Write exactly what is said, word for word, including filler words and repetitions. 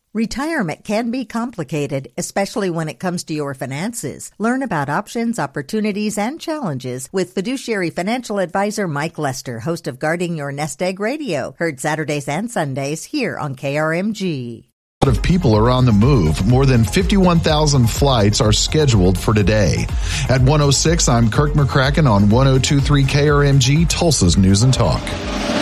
Retirement can be complicated, especially when it comes to your finances. Learn about options, opportunities, and challenges with fiduciary financial advisor Mike Lester, host of Guarding Your Nest Egg Radio, heard Saturdays and Sundays here on K R M G. A lot of people are on the move. More than fifty-one thousand flights are scheduled for today. At one oh six, I'm Kirk McCracken on one oh two point three K R M G, Tulsa's News and Talk.